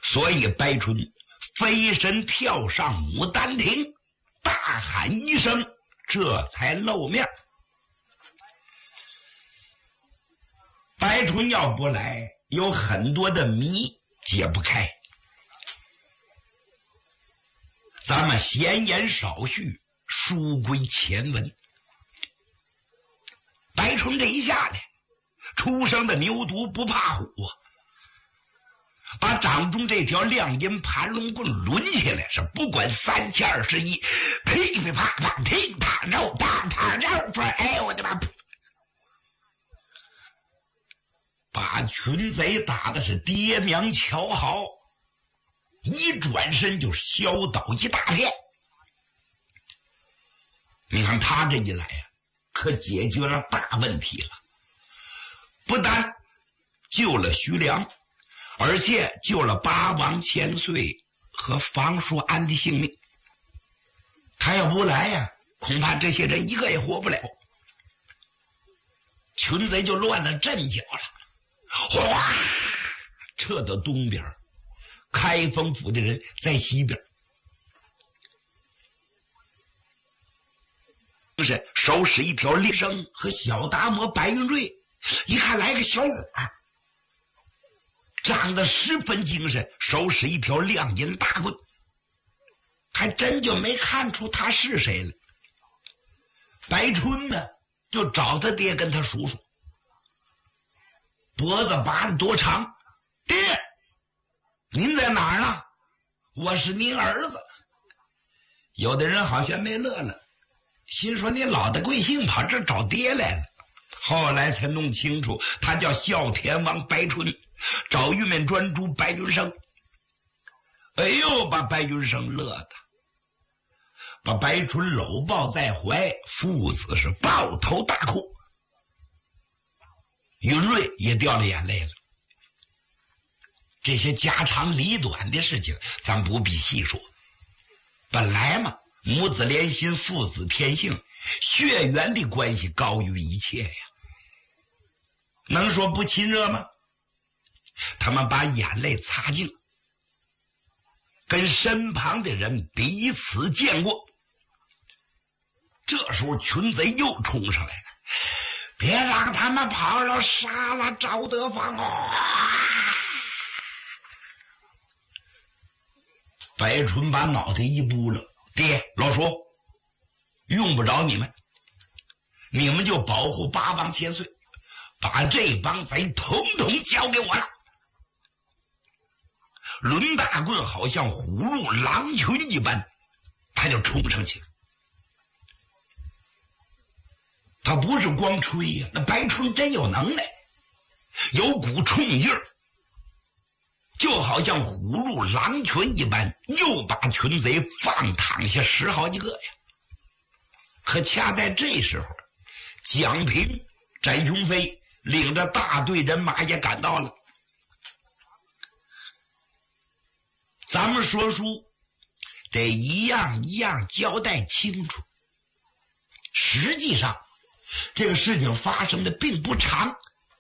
所以白春飞身跳上牡丹亭，大喊一声，这才露面。白春要不来，有很多的谜解不开。咱们闲言少叙，书归前文。白春这一下来，出生的牛犊不怕虎啊，把掌中这条亮银盘龙棍抡起来，是不管3七21，噼噼啪啪，乒啪肉，啪啪肉，说哎我的妈！把群贼打的是跌娘瞧好，一转身就削倒一大片。你看他这一来啊，可解决了大问题了，不但救了徐良，而且救了八王千岁和房叔安的性命。他要不来呀，恐怕这些人一个也活不了。群贼就乱了阵脚了，哗，撤到东边，开封府的人在西边。就是手使一条猎生和小达摩白云瑞，一看来个小伙儿，长得十分精神，手使一条亮银大棍，还真就没看出他是谁了。白春呢，就找他爹跟他叔叔，脖子拔得多长，爹，您在哪儿呢？我是您儿子。有的人好像没乐了，心说你老的贵姓跑这找爹来了。后来才弄清楚，他叫孝天王白春，找玉面专诸白云生。哎呦，把白云生乐的，把白春搂抱在怀，父子是抱头大哭。云瑞也掉了眼泪了。这些家长里短的事情咱不必细说，本来嘛，母子连心，父子天性，血缘的关系高于一切呀，能说不亲热吗？他们把眼泪擦净，跟身旁的人彼此见过。这时候群贼又冲上来了，别让他们跑了，杀了赵德芳啊！白春把脑袋一拨了，爹老叔，用不着你们，你们就保护八王千岁，把这帮贼统统交给我了。抡大棍好像虎入狼群一般，他就冲上去了。他不是光吹呀，那白春真有能耐，有股冲劲儿，就好像虎入狼群一般，又把群贼放躺下10好几个呀。可恰在这时候，蒋平、翟雄飞领着大队人马也赶到了。咱们说书得一样一样交代清楚。实际上这个事情发生的并不长。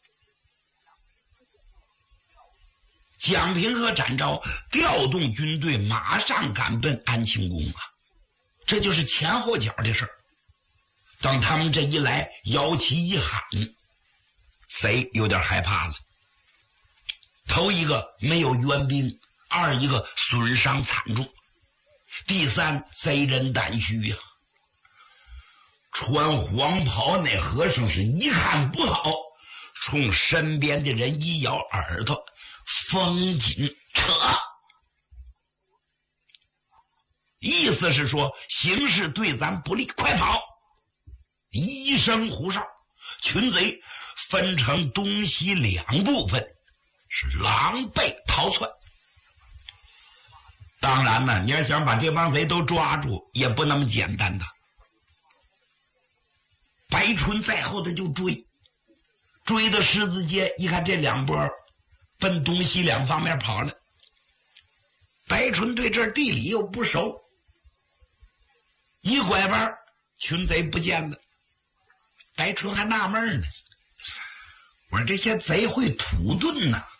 蒋平和展昭调动军队，马上赶奔安庆宫啊，这就是前后脚的事儿。当他们这一来，摇旗一喊，贼有点害怕了。头一个没有援兵，二一个损伤惨重，第三贼人胆虚呀。穿黄袍那和尚是一看不好，冲身边的人一咬耳朵，封紧扯，意思是说形势对咱不利，快跑！一声呼哨，群贼分成东西2部分，是狼狈逃窜。当然呢，你要想把这帮贼都抓住，也不那么简单的。白春在后头就追到狮子街，一看这2波奔东西2方面跑了。白春对这地理又不熟，一拐弯，群贼不见了。白春还纳闷呢，我说这些贼会土遁呢，